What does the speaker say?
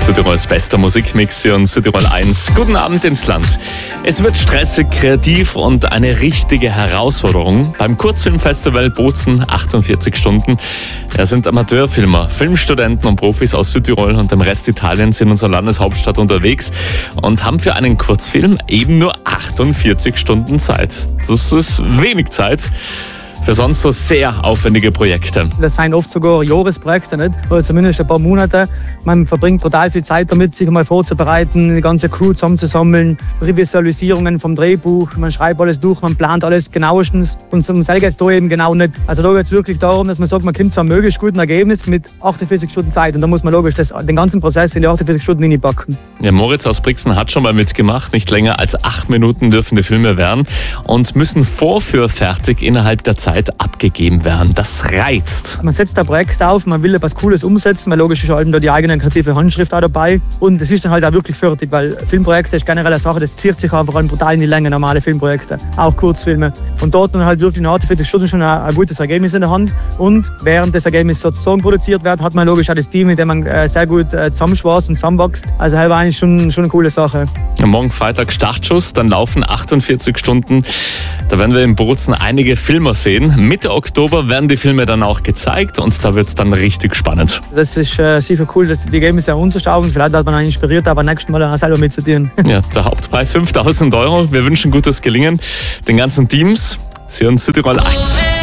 Südtirols bester Musikmix hier und Südtirol 1. Guten Abend ins Land. Es wird stressig, kreativ und eine richtige Herausforderung. Beim Kurzfilmfestival Bozen 48 Stunden. Da sind Amateurfilmer, Filmstudenten und Profis aus Südtirol und dem Rest Italiens in unserer Landeshauptstadt unterwegs und haben für einen Kurzfilm eben nur 48 Stunden Zeit. Das ist wenig Zeit für sonst so sehr aufwendige Projekte. Das sind oft sogar Jahresprojekte, nicht? Oder zumindest ein paar Monate. Man verbringt total viel Zeit damit, sich einmal vorzubereiten, die ganze Crew zusammenzusammeln, Revisualisierungen vom Drehbuch, man schreibt alles durch, man plant alles genauestens. Und zum Seil geht es da eben genau nicht. Also da geht es wirklich darum, dass man sagt, man kommt zu einem möglichst guten Ergebnis mit 48 Stunden Zeit. Und da muss man logisch den ganzen Prozess in die 48 Stunden hineinpacken. Ja, Moritz aus Brixen hat schon mal mitgemacht. Nicht länger als 8 Minuten dürfen die Filme werden und müssen vorführfertig innerhalb der Zeit abgegeben werden. Das reizt. Man setzt ein Projekt auf, man will etwas Cooles umsetzen, weil logisch ist halt da die eigene kreative Handschrift auch dabei. Und es ist dann halt auch wirklich fertig, weil Filmprojekte ist generell eine Sache, das zieht sich einfach brutal in die Länge, normale Filmprojekte, auch Kurzfilme. Und dort dann halt wirklich in 48 Stunden schon ein gutes Ergebnis in der Hand. Und während das Ergebnis sozusagen produziert wird, hat man logisch auch das Team, mit dem man sehr gut zusammenschweißt und zusammenwächst. Also halt war eigentlich schon eine coole Sache. Morgen Freitag Startschuss, dann laufen 48 Stunden. Da werden wir in Bozen einige Filme sehen. Mitte Oktober werden die Filme dann auch gezeigt und da wird es dann richtig spannend. Das ist sicher cool, dass die Ergebnisse anzuschauen. Vielleicht hat man auch inspiriert, aber nächstes Mal auch selber mitzutun. Ja, der Hauptpreis 5.000 €. Wir wünschen gutes Gelingen den ganzen Teams. Sie hören Südtirol 1.